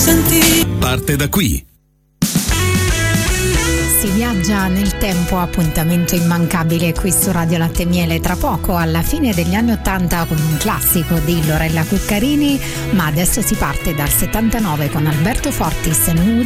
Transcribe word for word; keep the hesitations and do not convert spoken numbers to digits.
sentire. Parte da qui. Si viaggia nel tempo, appuntamento immancabile qui su Radio Latte e Miele. Tra poco, alla fine degli anni ottanta, con un classico di Lorella Cuccarini, ma adesso si parte dal settantanove con Alberto Fortis,